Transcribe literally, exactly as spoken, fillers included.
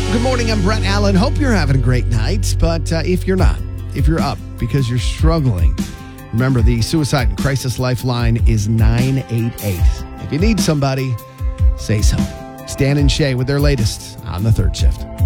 Good morning, I'm Brett Allen. Hope you're having a great night, but uh, if you're not, if you're up because you're struggling, remember the Suicide and Crisis Lifeline is nine eight eight. If you need somebody, say so. Stan and Shay with their latest on the third shift.